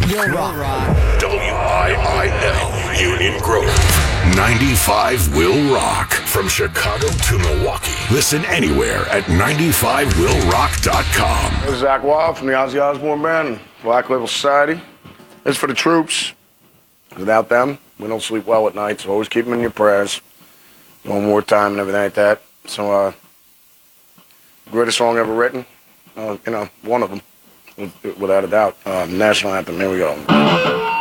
Will Rock. WIIL Union Grove. 95 Will Rock. From Chicago to Milwaukee. Listen anywhere at 95willrock.com. This is Zach Wild from the Ozzy Osbourne Band, Black Label Society. This is for the troops. Without them, we don't sleep well at night, so always keep them in your prayers. One more time and everything like that. So, greatest song ever written. One of them, without a doubt. National Anthem, here we go.